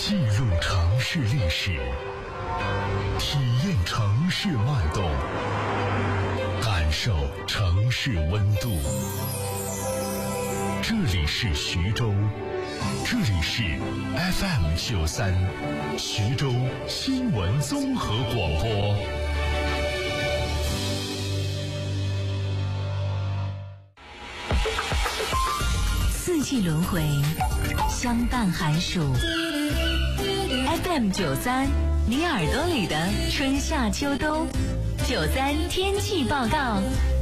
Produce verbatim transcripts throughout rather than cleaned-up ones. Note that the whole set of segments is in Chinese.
记录城市历史，体验城市脉动，感受城市温度。这里是徐州，这里是 F M 九三，徐州新闻综合广播。 四季轮回，相伴寒暑。F M 九三，你耳朵里的春夏秋冬。九三天气报告，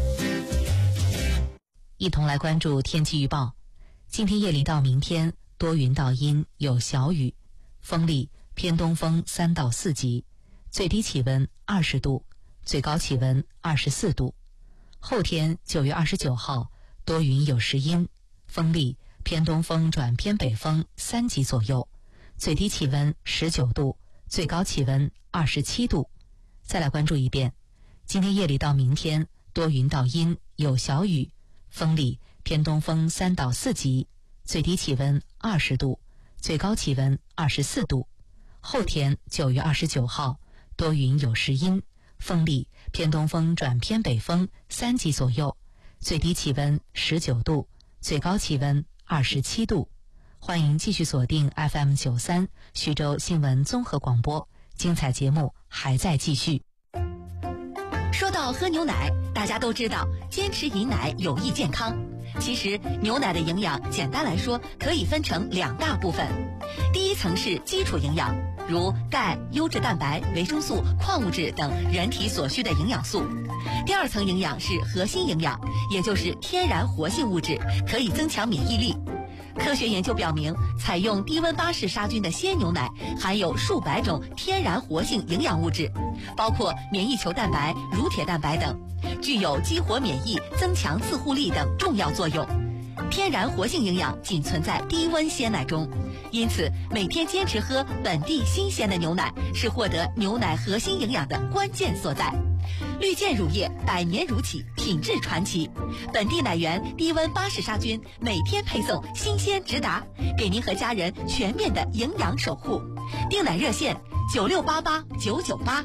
一同来关注天气预报。今天夜里到明天，多云到阴，有小雨，风力偏东风三到四级，最低气温二十度，最高气温二十四度。后天九月二十九号，多云有时阴，风力偏东风转偏北风三级左右，最低气温十九度，最高气温二十七度。再来关注一遍，今天夜里到明天，多云到阴，有小雨，风力偏东风三到四级，最低气温二十度，最高气温二十四度。后天九月二十九号，多云有时阴，风力偏东风转偏北风三级左右，最低气温十九度，最高气温二十七度。欢迎继续锁定 F M 九三徐州新闻综合广播，精彩节目还在继续。 说到喝牛奶，大家都知道坚持饮奶有益健康。其实牛奶的营养简单来说可以分成两大部分，第一层是基础营养，如钙、优质蛋白、维生素、矿物质等人体所需的营养素。第二层营养是核心营养，也就是天然活性物质，可以增强免疫力。科学研究表明，采用低温巴氏杀菌的鲜牛奶含有数百种天然活性营养物质，包括免疫球蛋白、乳铁蛋白等，具有激活免疫、增强自护力等重要作用。天然活性营养仅存在低温鲜奶中，因此每天坚持喝本地新鲜的牛奶是获得牛奶核心营养的关键所在。绿箭乳业百年如企，品质传奇，本地奶源低温巴氏杀菌，每天配送新鲜直达，给您和家人全面的营养守护。订奶热线九六八八九九八。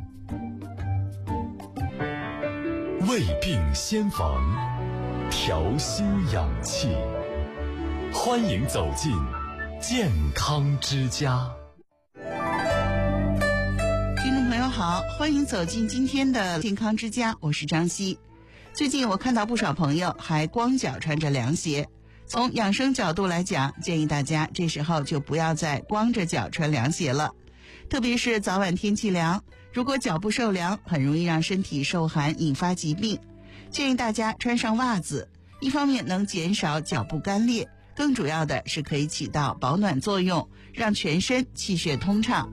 胃病先防，调心养气，欢迎走进健康之家。 听众朋友好，欢迎走进今天的健康之家，我是张希。最近我看到不少朋友还光脚穿着凉鞋，从养生角度来讲，建议大家这时候就不要再光着脚穿凉鞋了。特别是早晚天气凉，如果脚部受凉，很容易让身体受寒，引发疾病。建议大家穿上袜子，一方面能减少脚部干裂，更主要的是可以起到保暖作用，让全身气血通畅。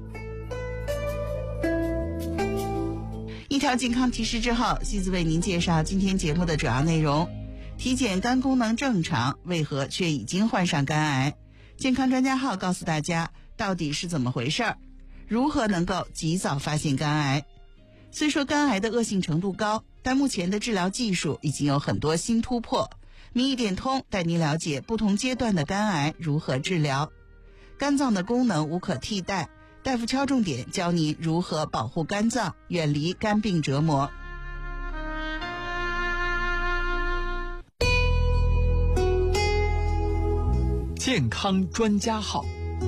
一条健康提示之后，西子为您介绍今天节目的主要内容。体检肝功能正常，为何却已经患上肝癌？健康专家号告诉大家到底是怎么回事儿，如何能够及早发现肝癌。虽说肝癌的恶性程度高，但目前的治疗技术已经有很多新突破。民意点通带您了解不同阶段的肝癌如何治疗。肝脏的功能无可替代，大夫敲重点教您如何保护肝脏，远离肝病折磨。 健康专家号。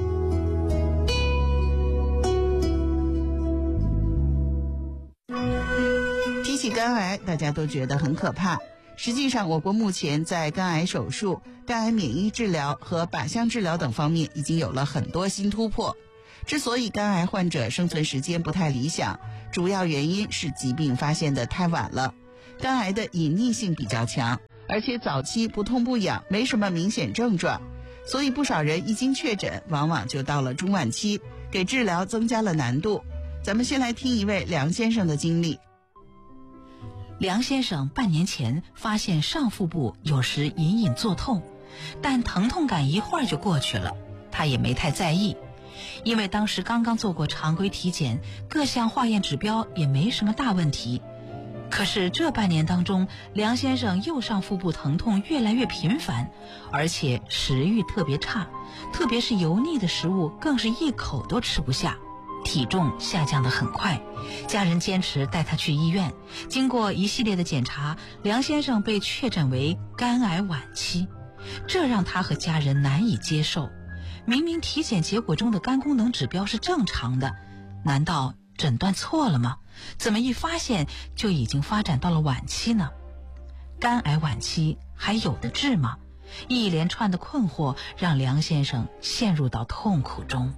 提起肝癌，大家都觉得很可怕。实际上，我国目前在肝癌手术、肝癌免疫治疗和靶向治疗等方面已经有了很多新突破。之所以肝癌患者生存时间不太理想，主要原因是疾病发现的太晚了。肝癌的隐匿性比较强，而且早期不痛不痒，没什么明显症状，所以不少人一经确诊，往往就到了中晚期，给治疗增加了难度。咱们先来听一位梁先生的经历。 梁先生半年前发现上腹部有时隐隐作痛，但疼痛感一会儿就过去了，他也没太在意，因为当时刚刚做过常规体检，各项化验指标也没什么大问题。 可是这半年当中，梁先生右上腹部疼痛越来越频繁，而且食欲特别差，特别是油腻的食物更是一口都吃不下，体重下降得很快。家人坚持带他去医院，经过一系列的检查，梁先生被确诊为肝癌晚期，这让他和家人难以接受。明明体检结果中的肝功能指标是正常的，难道诊断错了吗？怎么一发现就已经发展到了晚期呢？肝癌晚期还有得治吗？一连串的困惑让梁先生陷入到痛苦中。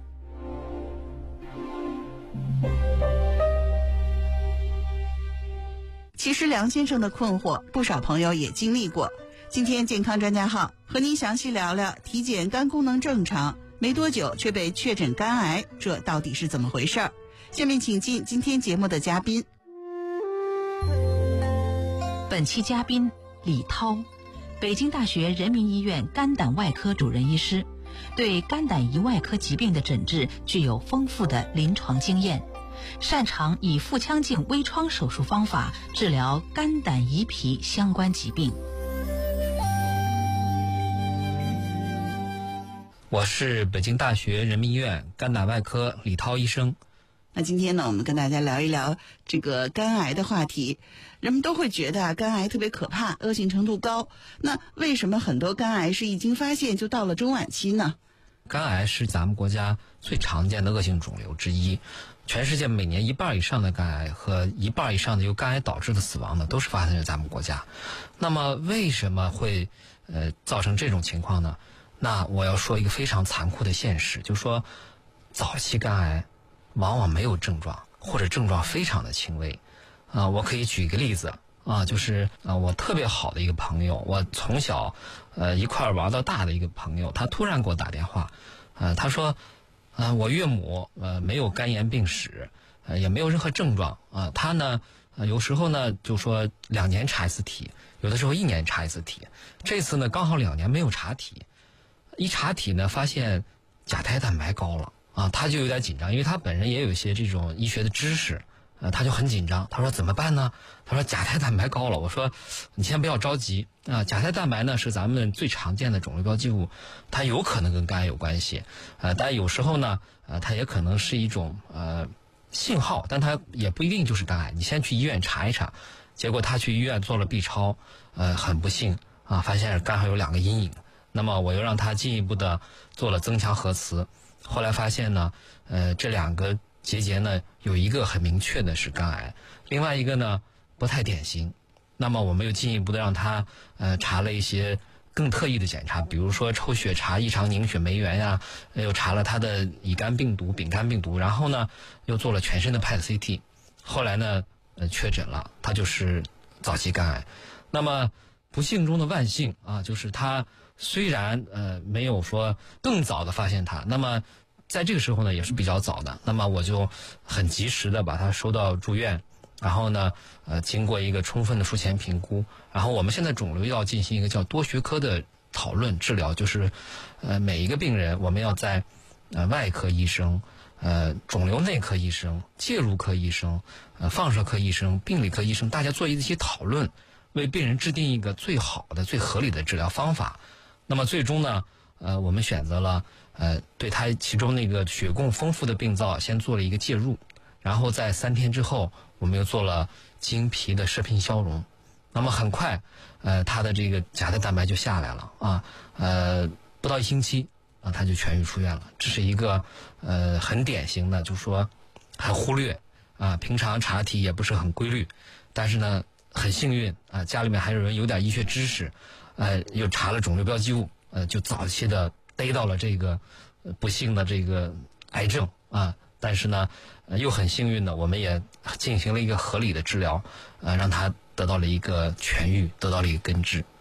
其实梁先生的困惑，不少朋友也经历过。今天健康专家号和您详细聊聊体检肝功能正常，没多久却被确诊肝癌，这到底是怎么回事儿？下面请进今天节目的嘉宾。 本期嘉宾李涛，北京大学人民医院肝胆外科主任医师，对肝胆胰外科疾病的诊治具有丰富的临床经验，擅长以腹腔镜微创手术方法治疗肝胆胰脾相关疾病。 我是北京大学人民医院肝胆外科李涛医生。 那今天呢，我们跟大家聊一聊这个肝癌的话题。人们都会觉得啊，肝癌特别可怕，恶性程度高。那为什么很多肝癌是一经发现就到了中晚期呢？ 肝癌是咱们国家最常见的恶性肿瘤之一，全世界每年一半以上的肝癌和一半以上的由肝癌导致的死亡呢，都是发生在咱们国家。那么为什么会呃造成这种情况呢？那我要说一个非常残酷的现实，就是说早期肝癌往往没有症状，或者症状非常的轻微。啊、呃，我可以举一个例子啊，就是啊、呃，我特别好的一个朋友，我从小呃一块玩到大的一个朋友，他突然给我打电话，呃，他说，呃，我岳母呃没有肝炎病史，呃也没有任何症状啊、呃，他呢呃有时候呢就说两年查一次体，有的时候一年查一次体，这次呢刚好两年没有查体，一查体呢发现甲胎蛋白高了。啊，他就有点紧张，因为他本人也有一些这种医学的知识，呃，他就很紧张。他说怎么办呢？他说甲胎蛋白高了。我说你先不要着急啊，甲胎蛋白呢是咱们最常见的肿瘤标记物，它有可能跟肝癌有关系，呃，但有时候呢，呃，它也可能是一种呃信号，但它也不一定就是肝癌。你先去医院查一查。结果他去医院做了 B 超，呃，很不幸啊，发现肝上有两个阴影。那么我又让他进一步的做了增强核磁。后来发现呢，呃，这两个结节呢，有一个很明确的是肝癌，另外一个呢不太典型。那么我们又进一步的让他呃查了一些更特异的检查，比如说抽血查异常凝血酶原呀，又查了他的乙肝病毒、丙肝病毒，然后呢又做了全身的 P E T C T， 后来呢呃确诊了，他就是早期肝癌。那么不幸中的万幸啊，就是他虽然呃没有说更早的发现它，那么在这个时候呢也是比较早的，那么我就很及时的把它收到住院，然后呢呃经过一个充分的术前评估，然后我们现在肿瘤要进行一个叫多学科的讨论治疗，就是呃每一个病人我们要在呃外科医生、呃肿瘤内科医生、介入科医生、呃放射科医生、病理科医生，大家做一起讨论，为病人制定一个最好的、最合理的治疗方法。那么最终呢，呃，我们选择了呃，对他其中那个血供丰富的病灶先做了一个介入，然后在三天之后，我们又做了经皮的射频消融。那么很快，呃，他的这个甲胎蛋白就下来了啊，呃，不到一星期啊，他就痊愈出院了。这是一个呃很典型的，就是说很忽略啊，平常查体也不是很规律，但是呢，很幸运啊，家里面还有人有点医学知识。呃，又查了肿瘤标记物，呃，就早期的逮到了这个、呃、不幸的这个癌症啊。但是呢，呃，又很幸运的，我们也进行了一个合理的治疗，呃，让他得到了一个痊愈，得到了一个根治。